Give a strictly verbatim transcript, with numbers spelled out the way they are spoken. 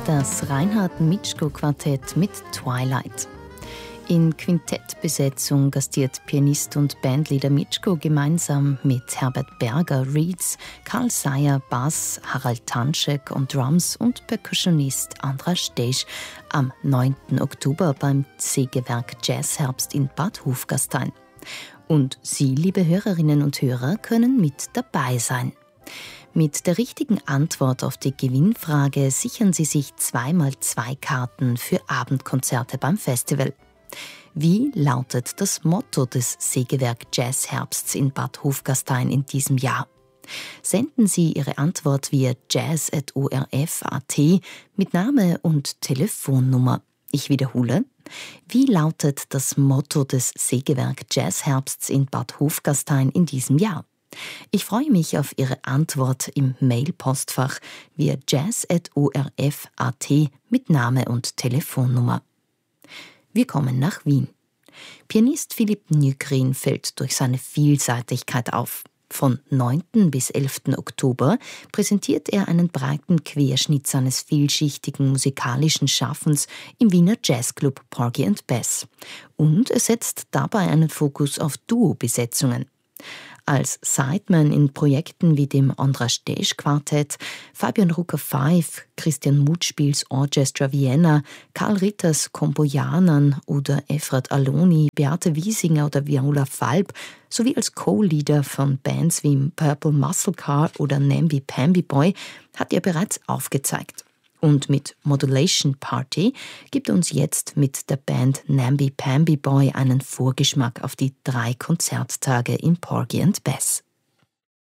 Das Reinhard Mitschko-Quartett mit Twilight. In Quintettbesetzung gastiert Pianist und Bandleader Mitschko gemeinsam mit Herbert Berger Reeds, Karl Seyer Bass, Harald Tanschek und Drums und Percussionist Andras Stej am neunten Oktober beim Sägewerk Jazzherbst in Bad Hofgastein. Und Sie, liebe Hörerinnen und Hörer, können mit dabei sein. Mit der richtigen Antwort auf die Gewinnfrage sichern Sie sich zweimal zwei Karten für Abendkonzerte beim Festival. Wie lautet das Motto des Sägewerk Jazzherbsts in Bad Hofgastein in diesem Jahr? Senden Sie Ihre Antwort via jazz at o r f punkt a t mit Name und Telefonnummer. Ich wiederhole. Wie lautet das Motto des Sägewerk Jazzherbsts in Bad Hofgastein in diesem Jahr? Ich freue mich auf Ihre Antwort im Mail-Postfach via jazz at o r f punkt a t mit Name und Telefonnummer. Wir kommen nach Wien. Pianist Philipp Nygren fällt durch seine Vielseitigkeit auf. Von neunten bis elften Oktober präsentiert er einen breiten Querschnitt seines vielschichtigen musikalischen Schaffens im Wiener Jazzclub Porgy and Bess. Und er setzt dabei einen Fokus auf Duo-Besetzungen. Als Sideman in Projekten wie dem Andras Stej Quartett, Fabian Rucker Five, Christian Mutspiels Orchestra Vienna, Karl Ritters Kombojanern oder Efrat Aloni, Beate Wiesinger oder Viola Falb, sowie als Co-Leader von Bands wie Purple Muscle Car oder Namby Pamby Boy hat er bereits aufgezeigt. Und mit Modulation Party gibt er uns jetzt mit der Band Namby Pamby Boy einen Vorgeschmack auf die drei Konzerttage im Porgy and Bess.